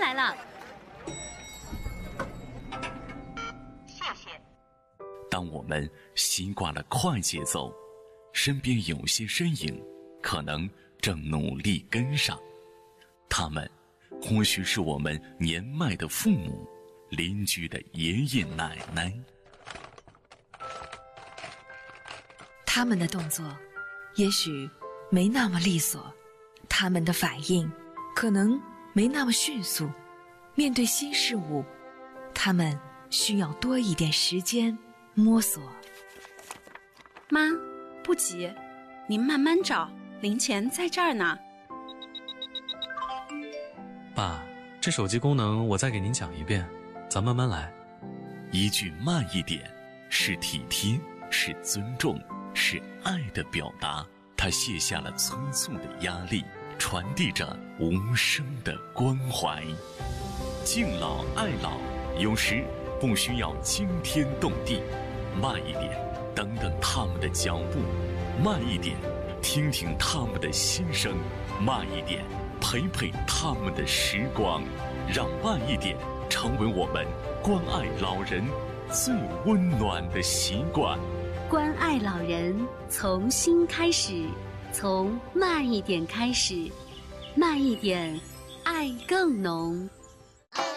来了。 谢谢。 当我们习惯了快节奏，身边有些身影可能正努力跟上，他们或许是我们年迈的父母、邻居的爷爷奶奶。 他们的动作也许没那么利索，他们的反应可能没那么迅速，面对新事物，他们需要多一点时间摸索。 妈，不急，您慢慢找，零钱在这儿呢。 爸，这手机功能我再给您讲一遍，咱慢慢来。 一句慢一点，是体贴，是尊重，是爱的表达。他卸下了催促的压力，传递着无声的关怀。敬老爱老，有时不需要惊天动地，慢一点，等等他们的脚步；慢一点，听听他们的心声；慢一点，陪陪他们的时光。让慢一点成为我们关爱老人最温暖的习惯。 关爱老人，从心开始，从慢一点开始，慢一点，爱更浓。